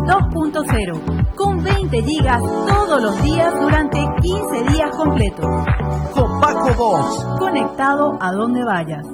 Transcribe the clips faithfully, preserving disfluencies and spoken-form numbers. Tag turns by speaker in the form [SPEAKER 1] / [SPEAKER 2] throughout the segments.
[SPEAKER 1] dos punto cero, con veinte gigas todos los días durante quince días completos.
[SPEAKER 2] Copaco dos.
[SPEAKER 1] Conectado a donde vayas.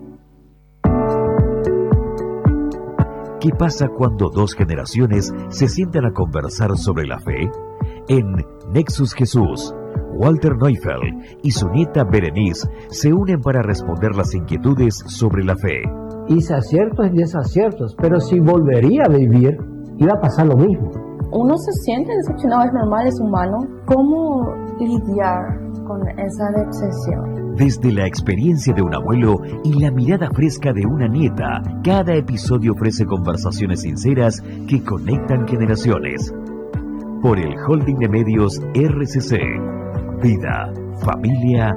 [SPEAKER 3] ¿Qué pasa cuando dos generaciones se sientan a conversar sobre la fe? En Nexus Jesús, Walter Neufeld y su nieta Berenice se unen para responder las inquietudes sobre la fe.
[SPEAKER 4] Hice aciertos y desaciertos, pero si volvería a vivir, iba a pasar lo mismo.
[SPEAKER 5] Uno se siente decepcionado, es normal, es humano. ¿Cómo lidiar con esa decepción?
[SPEAKER 3] Desde la experiencia de un abuelo y la mirada fresca de una nieta, cada episodio ofrece conversaciones sinceras que conectan generaciones. Por el Holding de Medios R C C. Vida, familia.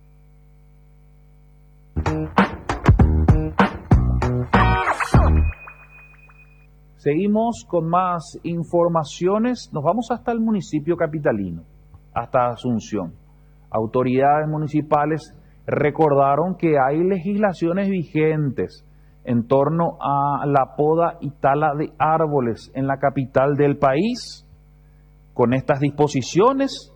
[SPEAKER 6] Seguimos con más informaciones. Nos vamos hasta el municipio capitalino, hasta Asunción. Autoridades municipales recordaron que hay legislaciones vigentes en torno a la poda y tala de árboles en la capital del país. Con estas disposiciones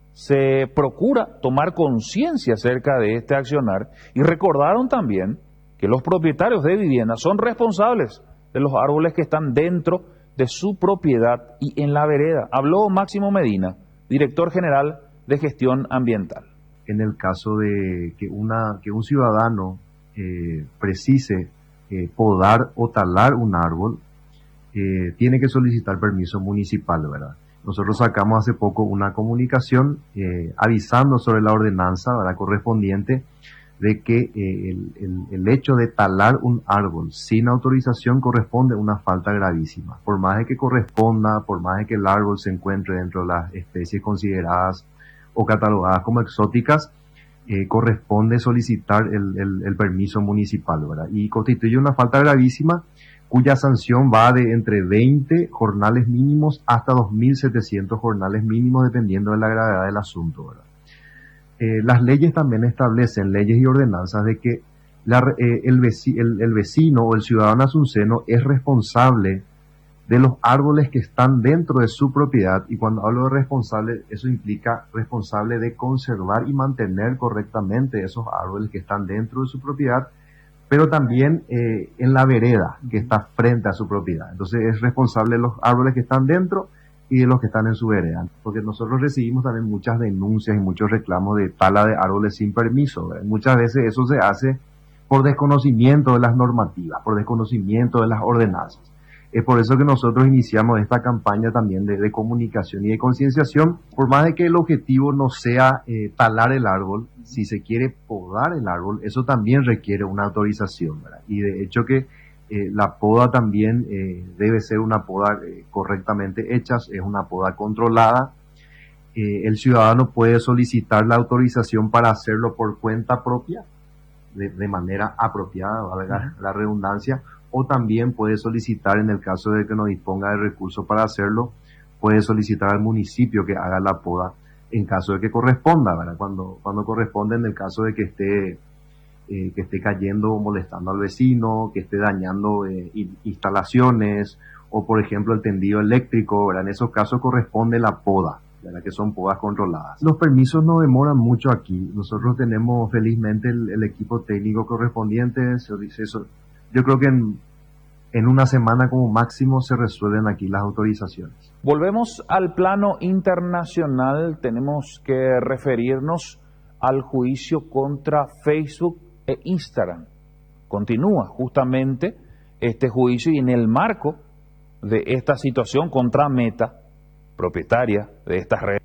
[SPEAKER 6] se procura tomar conciencia acerca de este accionar y recordaron también que los propietarios de viviendas son responsables de los árboles que están dentro de su propiedad y en la vereda. Habló Máximo Medina, director general de gestión ambiental.
[SPEAKER 7] En el caso de que, una, que un ciudadano eh, precise eh, podar o talar un árbol, eh, tiene que solicitar permiso municipal, ¿verdad? Nosotros sacamos hace poco una comunicación eh, avisando sobre la ordenanza, ¿verdad?, correspondiente, de que eh, el, el, el hecho de talar un árbol sin autorización corresponde a una falta gravísima. Por más de que corresponda, por más de que el árbol se encuentre dentro de las especies consideradas o catalogadas como exóticas, eh, corresponde solicitar el, el, el permiso municipal, ¿verdad? Y constituye una falta gravísima cuya sanción va de entre veinte jornales mínimos hasta dos mil setecientos jornales mínimos, dependiendo de la gravedad del asunto, ¿verdad? Eh, las leyes también establecen, leyes y ordenanzas, de que la, eh, el, veci, el, el vecino o el ciudadano asunceno es responsable de los árboles que están dentro de su propiedad, y cuando hablo de responsable, eso implica responsable de conservar y mantener correctamente esos árboles que están dentro de su propiedad, pero también eh, en la vereda que está frente a su propiedad. Entonces es responsable de los árboles que están dentro y de los que están en su vereda, porque nosotros recibimos también muchas denuncias y muchos reclamos de tala de árboles sin permiso, ¿verdad? Muchas veces eso se hace por desconocimiento de las normativas, por desconocimiento de las ordenanzas. Es por eso que nosotros iniciamos esta campaña también de, de comunicación y de concienciación. Por más de que el objetivo no sea eh, talar el árbol, si se quiere podar el árbol, eso también requiere una autorización, ¿verdad? Y de hecho que Eh, la poda también eh, debe ser una poda eh, correctamente hecha, es una poda controlada. Eh, el ciudadano puede solicitar la autorización para hacerlo por cuenta propia, de, de manera apropiada, valga la redundancia, o también puede solicitar, en el caso de que no disponga de recursos para hacerlo, puede solicitar al municipio que haga la poda en caso de que corresponda, ¿verdad? Cuando, cuando corresponde, en el caso de que esté Eh, que esté cayendo o molestando al vecino, que esté dañando eh, instalaciones, o por ejemplo el tendido eléctrico, ¿verdad? En esos casos corresponde la poda, ¿verdad?, que son podas controladas. Los permisos no demoran mucho aquí. Nosotros tenemos felizmente el, el equipo técnico correspondiente. Eso, yo creo que en, en una semana como máximo se resuelven aquí las autorizaciones.
[SPEAKER 6] Volvemos al plano internacional. Tenemos que referirnos al juicio contra Facebook e Instagram. Continúa justamente este juicio, y en el marco de esta situación contra Meta, propietaria de estas redes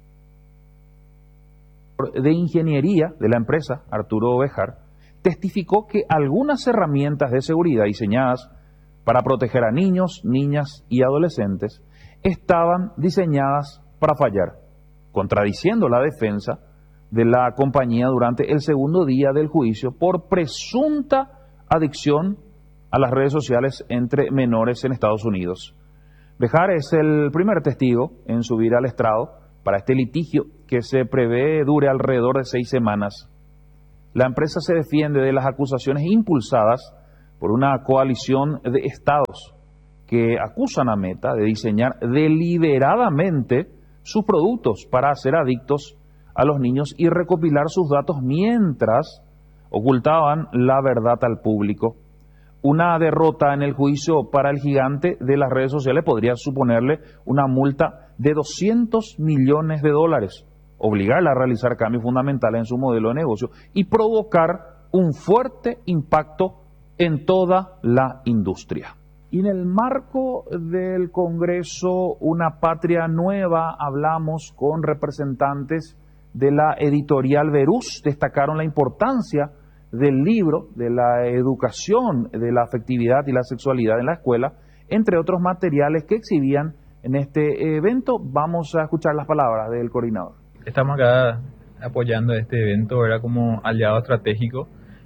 [SPEAKER 6] de ingeniería de la empresa, Arturo Bejar, testificó que algunas herramientas de seguridad diseñadas para proteger a niños, niñas y adolescentes estaban diseñadas para fallar, contradiciendo la defensa de la compañía durante el segundo día del juicio por presunta adicción a las redes sociales entre menores en Estados Unidos. Bejar es el primer testigo en subir al estrado para este litigio, que se prevé dure alrededor de seis semanas. La empresa se defiende de las acusaciones impulsadas por una coalición de estados que acusan a Meta de diseñar deliberadamente sus productos para hacer adictos a los niños y recopilar sus datos mientras ocultaban la verdad al público. Una derrota en el juicio para el gigante de las redes sociales podría suponerle una multa de doscientos millones de dólares, obligarla a realizar cambios fundamentales en su modelo de negocio y provocar un fuerte impacto en toda la industria. Y en el marco del Congreso Una Patria Nueva hablamos con representantes de la editorial Verús, destacaron la importancia del libro, de la educación de la afectividad y la sexualidad en la escuela, entre otros materiales que exhibían en este evento. Vamos a escuchar las palabras del coordinador.
[SPEAKER 8] Estamos acá apoyando este evento, ¿verdad?, como aliado estratégico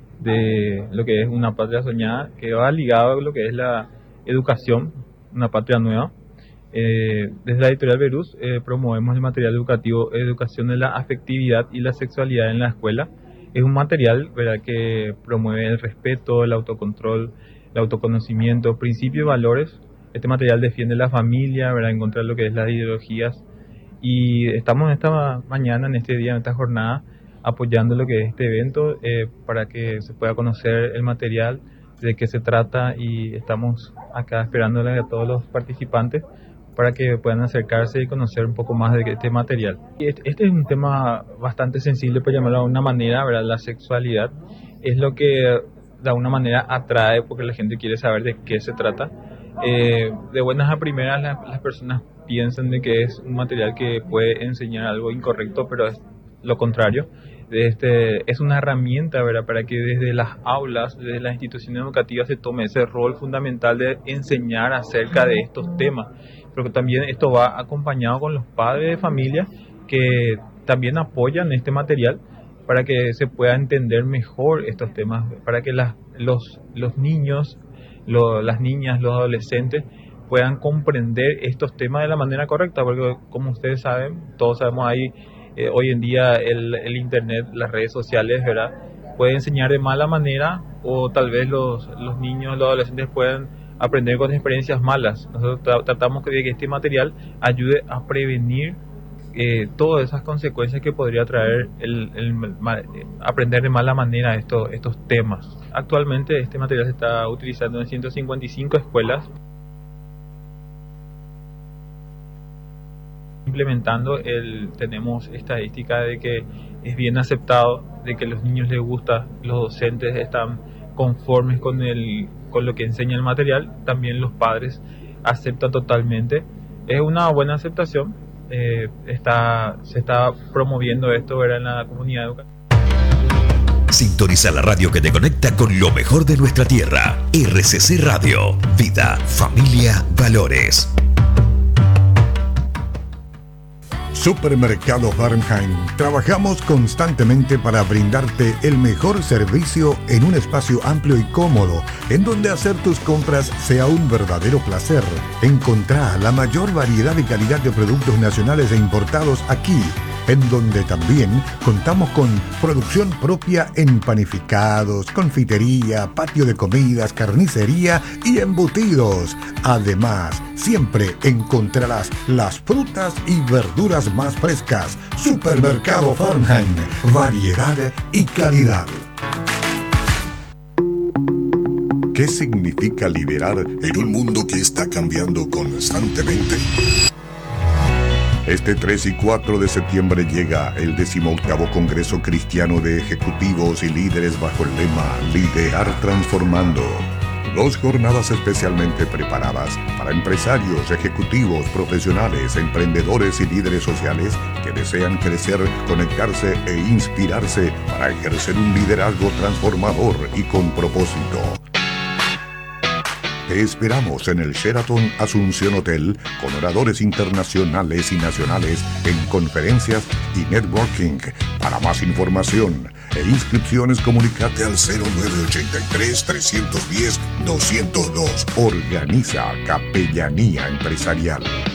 [SPEAKER 8] de lo que es Una Patria Soñada, que va ligado a lo que es la educación, Una Patria Nueva. Eh, desde la editorial Verús eh, promovemos el material educativo Educación de la Afectividad y la Sexualidad en la Escuela. Es un material, ¿verdad?, que promueve el respeto, el autocontrol, el autoconocimiento, principios y valores. Este material defiende la familia, ¿verdad?, en contra de lo que es las ideologías. Y estamos esta mañana, en este día, en esta jornada, apoyando lo que es este evento eh, para que se pueda conocer el material, de qué se trata, y estamos acá esperándole a todos los participantes para que puedan acercarse y conocer un poco más de este material. Este es un tema bastante sensible, por llamarlo de una manera, ¿verdad? La sexualidad es lo que de alguna manera atrae, porque la gente quiere saber de qué se trata. Eh, de buenas a primeras la, las personas piensan de que es un material que puede enseñar algo incorrecto, pero es lo contrario. Este, es una herramienta, ¿verdad?, para que desde las aulas, desde las instituciones educativas se tome ese rol fundamental de enseñar acerca de estos temas. Pero también esto va acompañado con los padres de familia que también apoyan este material para que se pueda entender mejor estos temas, para que las, los, los niños, lo, las niñas, los adolescentes puedan comprender estos temas de la manera correcta, porque como ustedes saben, todos sabemos ahí, eh, hoy en día el, el internet, las redes sociales, ¿verdad?, puede enseñar de mala manera, o tal vez los, los niños, los adolescentes pueden aprender con experiencias malas. Nosotros tra tratamos de que este material ayude a prevenir eh, todas esas consecuencias que podría traer el, el, el aprender de mala manera estos, estos temas. Actualmente este material se está utilizando en ciento cincuenta y cinco escuelas. Implementando, el, tenemos estadística de que es bien aceptado, de que los niños les gusta, los docentes están conformes con el con lo que enseña el material, también los padres aceptan totalmente. Es una buena aceptación, eh, está, se está promoviendo esto, ¿verdad?, en la comunidad educativa.
[SPEAKER 3] Sintoniza la radio que te conecta con lo mejor de nuestra tierra. R C C Radio, vida, familia, valores.
[SPEAKER 9] Supermercado Farmheim. Trabajamos constantemente para brindarte el mejor servicio en un espacio amplio y cómodo, en donde hacer tus compras sea un verdadero placer. Encontrá la mayor variedad y calidad de productos nacionales e importados aquí, en donde también contamos con producción propia en panificados, confitería, patio de comidas, carnicería y embutidos. Además, siempre encontrarás las frutas y verduras más frescas. Supermercado Farmheim, variedad y calidad. ¿Qué significa liderar en un mundo que está cambiando constantemente? Este tres y cuatro de septiembre llega el decimoctavo Congreso Cristiano de Ejecutivos y Líderes bajo el lema Liderar Transformando. Dos jornadas especialmente preparadas para empresarios, ejecutivos, profesionales, emprendedores y líderes sociales que desean crecer, conectarse e inspirarse para ejercer un liderazgo transformador y con propósito. Te esperamos en el Sheraton Asunción Hotel con oradores internacionales y nacionales en conferencias y networking. Para más información e inscripciones, comunícate al cero nueve ochenta y tres, trescientos diez, doscientos dos. Organiza Capellanía Empresarial.